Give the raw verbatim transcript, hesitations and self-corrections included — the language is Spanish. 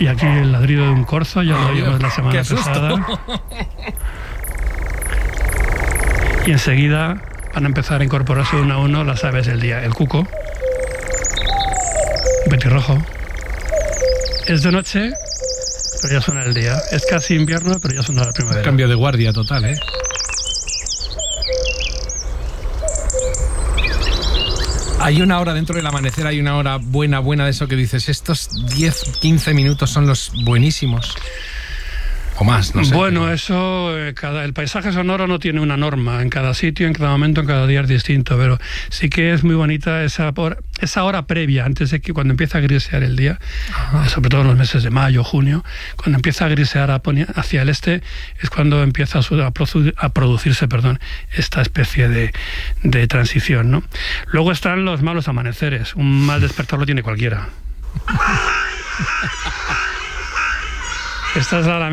Y aquí el ladrido de un corzo, ya lo vimos la semana pasada. Y enseguida van a empezar a incorporarse uno a uno las aves del día. El cuco, un petirrojo. Es de noche, pero ya suena el día. Es casi invierno, pero ya suena la primavera. Cambio de guardia total, ¿eh? Hay una hora dentro del amanecer, hay una hora buena, buena de eso que dices, estos diez, quince minutos son los buenísimos. O más, no sé. Bueno, eso, eh, cada, el paisaje sonoro no tiene una norma. En cada sitio, en cada momento, en cada día es distinto. Pero sí que es muy bonita esa hora, esa hora previa, antes de que cuando empieza a grisear el día, Ajá. sobre todo en los meses de mayo, junio, cuando empieza a grisear a ponia, hacia el este, es cuando empieza a, a, produ, a producirse perdón, esta especie de, de transición, ¿no? Luego están los malos amaneceres. Un mal despertar lo tiene cualquiera. Esta es la